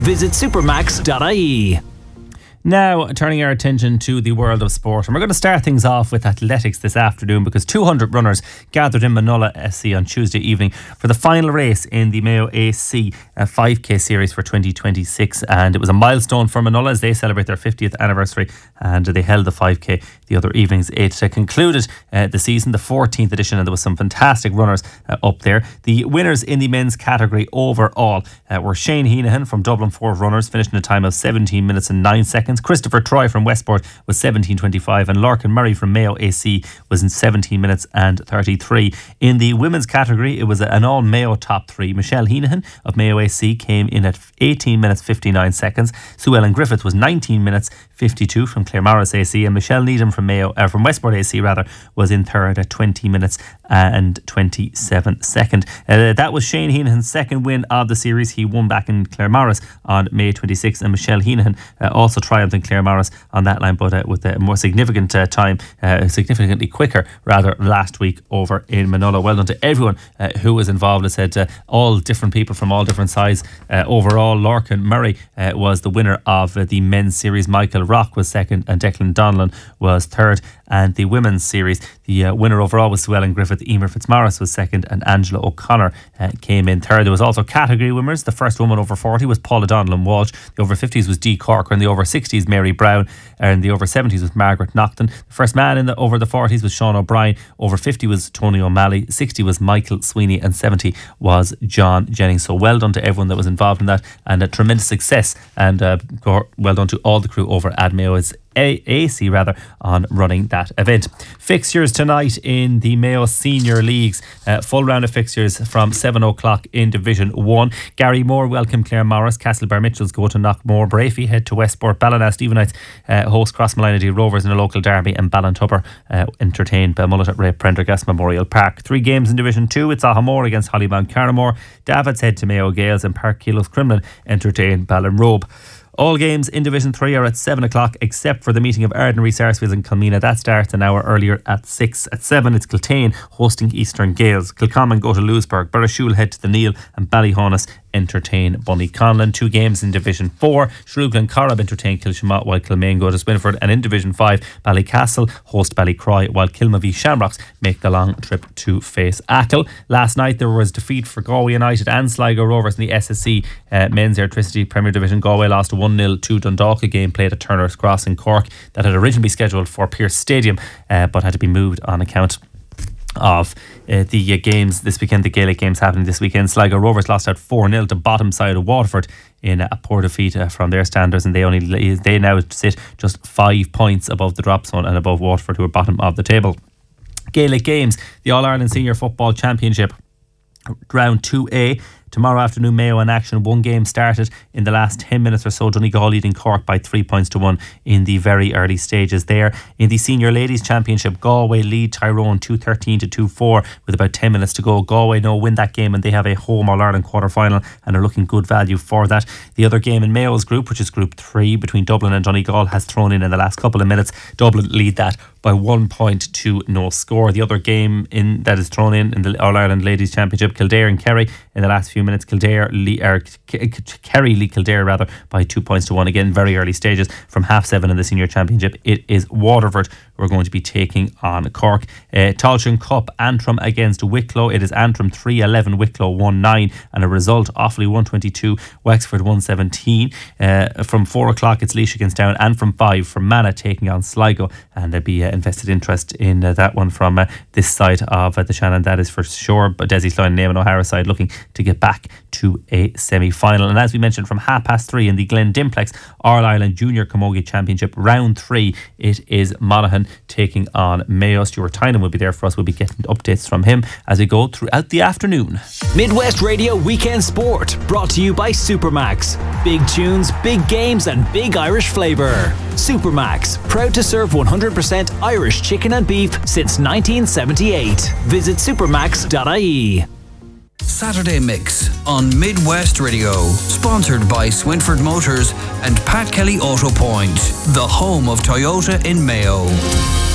Visit supermax.ie. Now, turning our attention to the world of sport, and we're going to start things off with athletics this afternoon because 200 runners gathered in Manola SC on Tuesday evening for the final race in the Mayo AC 5K series for 2026, and it was a milestone for Manola as they celebrate their 50th anniversary, and they held the 5K the other evenings. It concluded the season, the 14th edition, and there was some fantastic runners up there. The winners in the men's category overall were Shane Heenahan from Dublin Fort Runners, finishing a time of 17 minutes and 9 seconds. Christopher Troy from Westport was 17:25, and Larkin Murray from Mayo AC was in 17 minutes and 33. In the women's category, it was an all Mayo top three. Michelle Heenahan of Mayo AC came in at 18 minutes 59 seconds. Sue Ellen Griffith was 19 minutes 52 from Claremorris AC, and Michelle Needham from from Westport AC was in third at 20 minutes and 27 seconds. That was Shane Heenahan's second win of the series. He won back in Claremorris on May 26th, and Michelle Heenahan also triumphed in Claremorris on that line, but with a more significant time, significantly quicker rather, last week over in Manola. Well done to everyone who was involved. As I said, all different people from all different sides. Overall, Larkin Murray was the winner of the men's series. Michael Rock was second, and Declan Donlan was third. And the women's series, the winner overall was Sue Ellen Griffith. Emer Fitzmaurice was second, and Angela O'Connor came in third. There was also category winners. The first woman over 40 was Paula Donlan Walsh. The over 50s was Dee Corker, and the over 60s Mary Brown, and the over 70s was Margaret Nocton. The first man in the over the 40s was Sean O'Brien. Over 50 was Tony O'Malley. 60 was Michael Sweeney, and 70 was John Jennings. So well done to everyone that was involved in that, and a tremendous success. And well done to all the crew over at Mayo's AC on running that event. Fixtures tonight in the Mayo Senior Leagues. Full round of fixtures from 7 o'clock in Division 1. Garrymore welcome Claremorris. Castlebar Mitchells go to Knockmore. Brafey head to Westport. Ballina Stephenites host Crossmolynedy Rovers in a local derby, and Ballintubber entertain Belmullet at Ray Prendergast Memorial Park. 3 games in Division 2. It's Ahamore against Hollybound Carnamore. Davids head to Mayo Gales, and Park Keelos Crumlin entertain Ballinrobe. All games in Division 3 are at 7 o'clock, except for the meeting of Ardenry, Sarsfields and Kilmeena. That starts an hour earlier at 6. At 7, it's Kiltane hosting Eastern Gales. Kilcommon go to Lewisburg. Burrishoole head to the Neil, and Ballyhonus entertain Bunny Conlon. 2 games in Division 4. Shrewglen and Corrib entertain Kilshamot, while Kilmaine go to Swinford. And in Division 5, Ballycastle host Ballycroy, while Kilma v Shamrocks make the long trip to face Achill. Last night there was defeat for Galway United and Sligo Rovers in the SSC Men's Electricity Premier Division. Galway lost 1-0 to Dundalk, a game played at Turner's Cross in Cork that had originally scheduled for Pearse Stadium but had to be moved on account of the games this weekend. The Gaelic games happening this weekend. Sligo Rovers lost out 4-0 to bottom side of Waterford in a poor defeat from their standards, and they now sit just 5 points above the drop zone and above Waterford, who are bottom of the table. Gaelic games, the All-Ireland Senior Football Championship Round 2A. Tomorrow afternoon, Mayo in action. 1 game started in the last 10 minutes or so. Donegal leading Cork by 3 points to 1 in the very early stages there. In the Senior Ladies Championship, Galway lead Tyrone 2-13 to 2-4 with about 10 minutes to go. Galway win that game, and they have a home All-Ireland quarter-final and are looking good value for that. The other game in Mayo's group, which is Group 3 between Dublin and Donegal, has thrown in the last couple of minutes. Dublin lead that by 1 point to no score. The other game that is thrown in the All-Ireland Ladies Championship, Kildare and Kerry in the last few minutes. Kerry lead Kildare by 2 points to 1. Again, very early stages. From 7:30 in the Senior Championship, it is Waterford who are going to be taking on Cork. Tailteann Cup, Antrim against Wicklow. It is Antrim 3-11, Wicklow 1-9, and a result: Offaly 122, Wexford 117. From 4 o'clock, it's Laois against Down, and from 5, Fermanagh taking on Sligo, and there'll be invested interest in that one from this side of the Shannon, that is for sure. But Desi Sloan and Eamon O'Hara side looking to get back to a semi-final. And as we mentioned, from 3:30 in the Glen Dimplex All-Ireland Junior Camogie Championship Round 3, it is Monaghan taking on Mayo. Stuart Tynan will be there for us. We'll be getting updates from him as we go throughout the afternoon. Midwest Radio Weekend Sport, brought to you by Supermax. Big tunes, big games and big Irish flavour. Supermax, proud to serve 100% Irish chicken and beef since 1978. Visit supermax.ie. Saturday Mix on Midwest Radio, sponsored by Swinford Motors and Pat Kelly Auto Point, the home of Toyota in Mayo.